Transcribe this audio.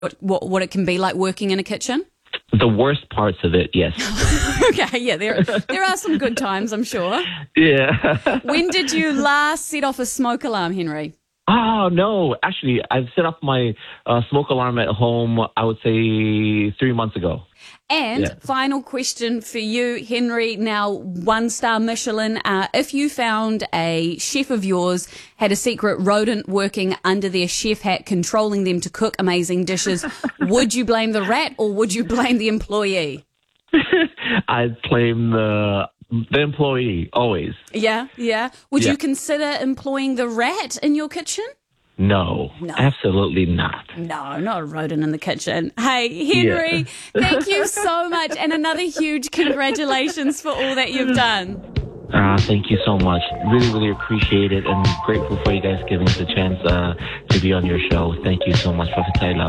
what it can be like working in a kitchen? The worst parts of it, yes. Okay, yeah, there are some good times, I'm sure. Yeah. When did you last set off a smoke alarm, Henry? Oh, no. Actually, I've set up my smoke alarm at home, I would say 3 months ago. And final question for you, Henry. Now, 1-star Michelin. If you found a chef of yours had a secret rodent working under their chef hat, controlling them to cook amazing dishes, would you blame the rat or would you blame the employee? I'd blame the employee, always. Yeah. Would you consider employing the rat in your kitchen? No, absolutely not. No, not a rodent in the kitchen. Hey, Henry, thank you so much. And another huge congratulations for all that you've done. Thank you so much. Really, really appreciate it and grateful for you guys giving us a chance to be on your show. Thank you so much, Prophet Taylor.